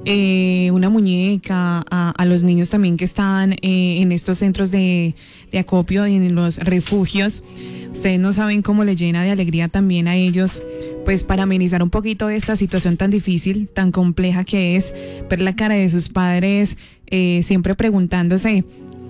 una muñeca a los niños también que están en estos centros de acopio y en los refugios. Ustedes no saben cómo les llena de alegría también a ellos, pues para amenizar un poquito esta situación tan difícil, tan compleja que es ver la cara de sus padres siempre preguntándose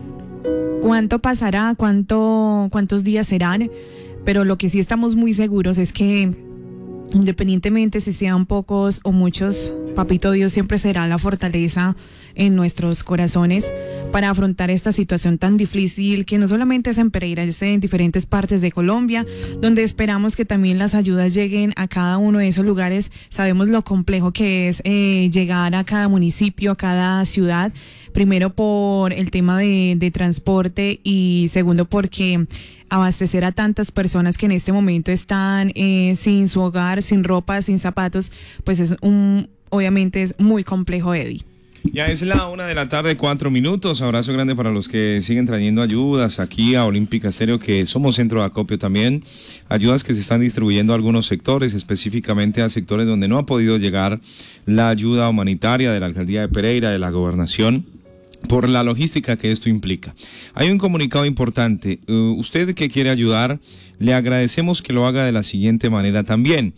cuánto pasará, cuántos días serán, pero lo que sí estamos muy seguros es que independientemente si sean pocos o muchos, Papito Dios siempre será la fortaleza en nuestros corazones para afrontar esta situación tan difícil que no solamente es en Pereira, es en diferentes partes de Colombia, donde esperamos que también las ayudas lleguen a cada uno de esos lugares. Sabemos lo complejo que es llegar a cada municipio, a cada ciudad, primero por el tema de transporte y segundo porque abastecer a tantas personas que en este momento están sin su hogar, sin ropa, sin zapatos, pues obviamente es muy complejo, Eddie. Ya es la 1:04 p.m. Abrazo grande para los que siguen trayendo ayudas aquí a Olímpica Estéreo, que somos centro de acopio también. Ayudas que se están distribuyendo a algunos sectores, específicamente a sectores donde no ha podido llegar la ayuda humanitaria de la Alcaldía de Pereira, de la Gobernación, por la logística que esto implica. Hay un comunicado importante. Usted que quiere ayudar, le agradecemos que lo haga de la siguiente manera también.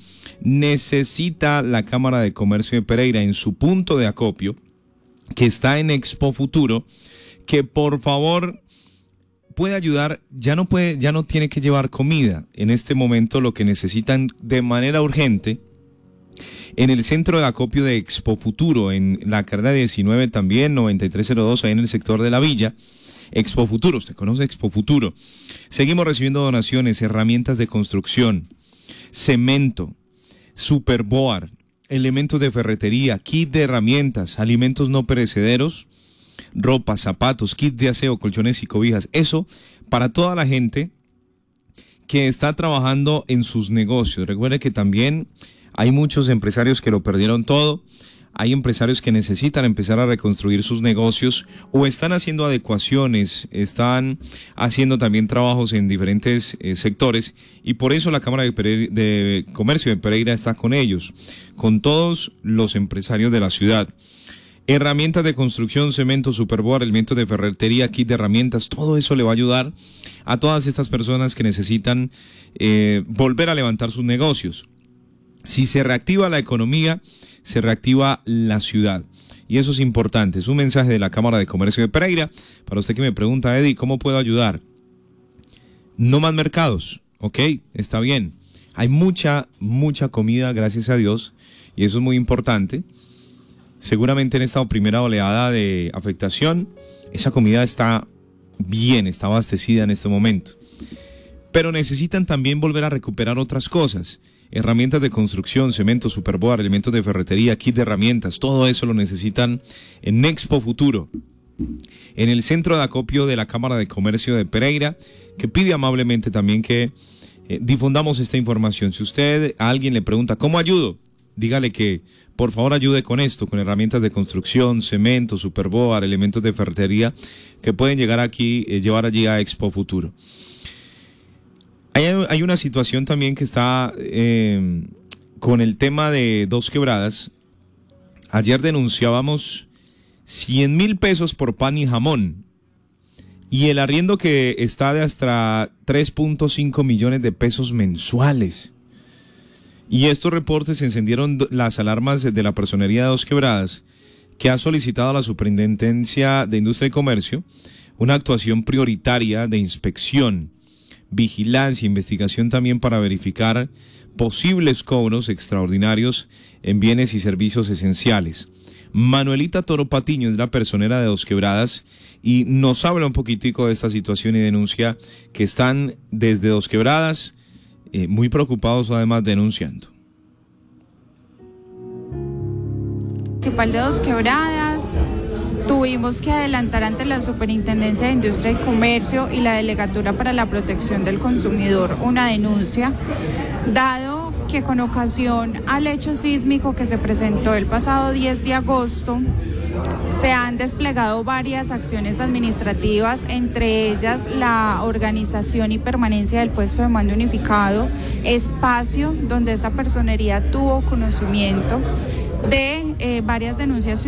Necesita la Cámara de Comercio de Pereira en su punto de acopio, que está en Expo Futuro, que por favor puede ayudar. Ya no tiene que llevar comida. En este momento lo que necesitan de manera urgente en el centro de acopio de Expo Futuro, en la carrera 19 también, 9302, ahí en el sector de la Villa. Expo Futuro, ¿usted conoce Expo Futuro? Seguimos recibiendo donaciones, herramientas de construcción, cemento, superboard, elementos de ferretería, kit de herramientas, alimentos no perecederos, ropa, zapatos, kit de aseo, colchones y cobijas. Eso para toda la gente que está trabajando en sus negocios. Recuerde que también hay muchos empresarios que lo perdieron todo. Hay empresarios que necesitan empezar a reconstruir sus negocios o están haciendo adecuaciones, están haciendo también trabajos en diferentes sectores, y por eso la Cámara de Comercio de Pereira está con ellos, con todos los empresarios de la ciudad. Herramientas de construcción, cemento, superboard, elementos de ferretería, kit de herramientas, todo eso le va a ayudar a todas estas personas que necesitan volver a levantar sus negocios. Si se reactiva la economía, se reactiva la ciudad. Y eso es importante. Es un mensaje de la Cámara de Comercio de Pereira. Para usted que me pregunta, Eddie, ¿cómo puedo ayudar? No más mercados, ¿ok? Está bien. Hay mucha comida, gracias a Dios, y eso es muy importante. Seguramente en esta primera oleada de afectación, esa comida está bien, está abastecida en este momento. Pero necesitan también volver a recuperar otras cosas. Herramientas de construcción, cemento, superboard, elementos de ferretería, kit de herramientas, todo eso lo necesitan en Expo Futuro, en el centro de acopio de la Cámara de Comercio de Pereira, que pide amablemente también que difundamos esta información. Si usted a alguien le pregunta ¿cómo ayudo?, dígale que por favor ayude con esto, con herramientas de construcción, cemento, superboard, elementos de ferretería que pueden llegar aquí, llevar allí a Expo Futuro. Hay una situación también que está con el tema de Dos Quebradas. Ayer denunciábamos 100.000 pesos por pan y jamón, y el arriendo que está de hasta 3.5 millones de pesos mensuales. Y estos reportes encendieron las alarmas de la Personería de Dos Quebradas, que ha solicitado a la Superintendencia de Industria y Comercio una actuación prioritaria de inspección, vigilancia, investigación también para verificar posibles cobros extraordinarios en bienes y servicios esenciales. Manuelita Toro Patiño es la personera de Dos Quebradas y nos habla un poquitico de esta situación y denuncia que están desde Dos Quebradas muy preocupados, además denunciando. Municipal de Dos Quebradas, tuvimos que adelantar ante la Superintendencia de Industria y Comercio y la Delegatura para la Protección del Consumidor una denuncia, dado que con ocasión al hecho sísmico que se presentó el pasado 10 de agosto, se han desplegado varias acciones administrativas, entre ellas la organización y permanencia del puesto de mando unificado, espacio donde esta personería tuvo conocimiento de varias denuncias